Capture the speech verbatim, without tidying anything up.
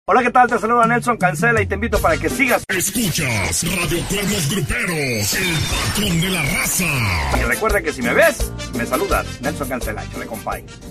Hola, ¿qué tal? Te saluda Nelson Cancela y te invito para que sigas. Escuchas Radio Cuernos Gruperos, el patrón de la raza. Y recuerda que si me ves, me saludas. Nelson Cancela, chale, compadre.